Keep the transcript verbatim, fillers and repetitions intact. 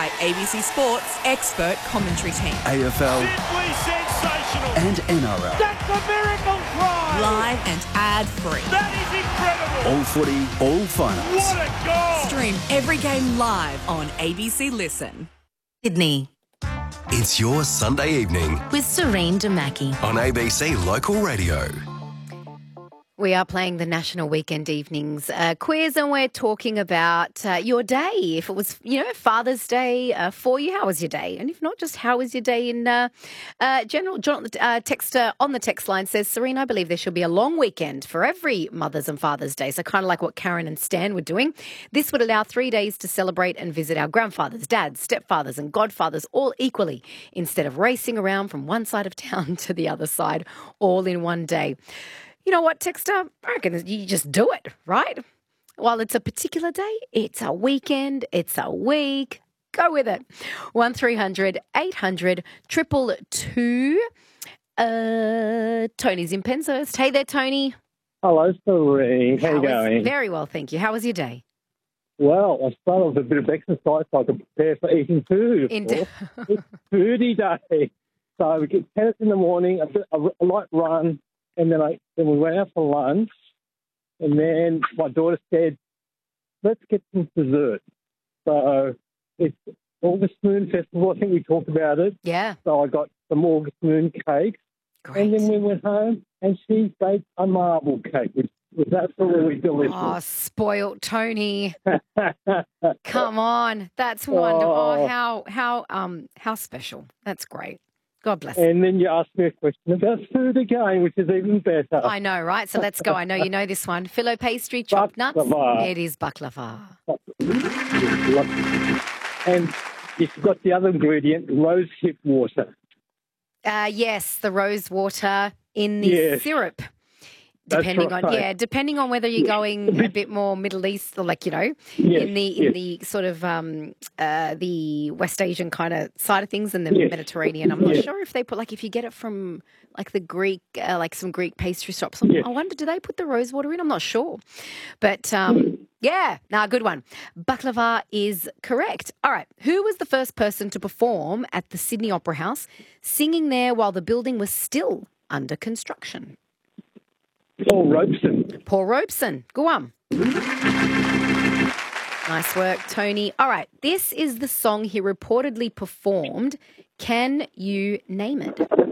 by A B C Sports expert commentary team. A F L Simply sensational. and N R L. That's a miracle try. Live and ad-free. That is incredible. All footy, all finals. What a goal. Stream every game live on A B C Listen. Sydney It's your Sunday evening with Serene Damaki. on A B C Local Radio. We are playing the National Weekend Evenings uh, quiz, and we're talking about uh, your day. If it was, you know, Father's Day uh, for you, how was your day? And if not, just how was your day in uh, uh, general? John, uh, text uh, on the text line says, Serene, I believe there should be a long weekend for every Mother's and Father's Day. So kind of like what Karen and Stan were doing. This would allow three days to celebrate and visit our grandfathers, dads, stepfathers and godfathers all equally, instead of racing around from one side of town to the other side all in one day. You know what, Texter? I reckon you just do it, right? While it's a particular day, it's a weekend, it's a week. Go with it. one three hundred eight hundred two two two. Uh, Tony's in Penshurst. Hey there, Tony. Hello, Serene. How, How you was- going? Very well, thank you. How was your day? Well, I started with a bit of exercise so I could prepare for eating food. Of In- course. It's foodie day. So we get tennis in the morning, a, bit, a, a light run, and then I then we went out for lunch. And then my daughter said, let's get some dessert. So it's August Moon Festival. I think we talked about it. Yeah, So I got some August Moon cake. great. And then we went home and she baked a marble cake, which was absolutely delicious. Oh, spoilt Tony. Come on. That's wonderful. Oh, Oh. how, how, um, how special. That's great. God bless. And then you asked me a question about food again, which is even better. I know, right? So let's go. I know you know this one. Filo pastry, chopped nuts. Baklava. It is baklava. And you've got the other ingredient, rose hip water. Uh, yes, the rose water in the Yes. syrup. That's Depending on right. yeah, depending on whether you're going a bit more Middle East or like you know Yes, in the in yes. the sort of um uh the West Asian kind of side of things and the Yes. Mediterranean. I'm not Yes. sure if they put like if you get it from like the Greek uh, like some Greek pastry shops. I'm- Yes. I wonder do they put the rose water in? I'm not sure, but um yeah, nah, good one. Baklava is correct. All right, who was the first person to perform at the Sydney Opera House, singing there while the building was still under construction? Paul Robeson. Paul Robeson. Go on. Nice work, Tony. All right. This is the song he reportedly performed. Can you name it?